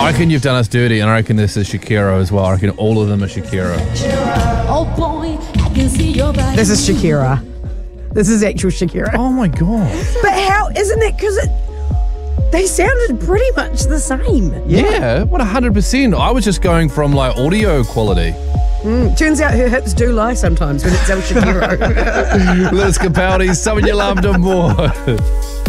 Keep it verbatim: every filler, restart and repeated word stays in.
I reckon you've done us dirty, and I reckon this is Shakira as well. I reckon all of them are Shakira. Oh boy, I can see your body. This is Shakira. This is actual Shakira. Oh my God. But how, isn't it, because it, they sounded pretty much the same. Yeah, what one hundred percent. I was just going from like audio quality. Mm, turns out her hips do lie sometimes when it's El Shakiro. Lewis Capaldi, someone you loved him more.